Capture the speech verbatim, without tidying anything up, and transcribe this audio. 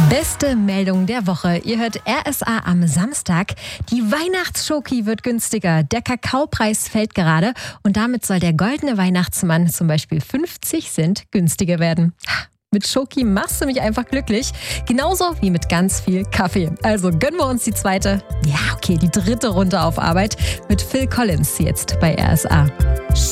Beste Meldung der Woche. Ihr hört R S A am Samstag. Die Weihnachtsschoki wird günstiger. Der Kakaopreis fällt gerade und damit soll der goldene Weihnachtsmann zum Beispiel fünfzig Cent günstiger werden. Mit Schoki machst du mich einfach glücklich. Genauso wie mit ganz viel Kaffee. Also gönnen wir uns die zweite, ja okay, die dritte Runde auf Arbeit mit Phil Collins jetzt bei R S A.